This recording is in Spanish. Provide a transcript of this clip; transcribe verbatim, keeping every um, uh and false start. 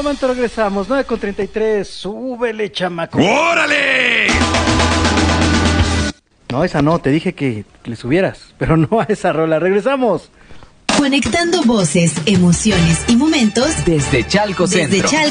momento regresamos, nueve con treinta y tres, súbele, chamaco. ¡Órale! No, esa no, te dije que le subieras, pero no a esa rola, regresamos. Conectando voces, emociones y momentos desde Chalco Centro. Desde Chalco